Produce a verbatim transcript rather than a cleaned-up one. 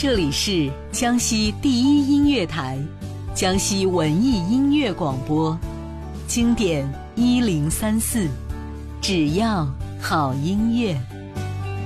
这里是江西第一音乐台，江西文艺音乐广播，经典一零三四，只要好音乐。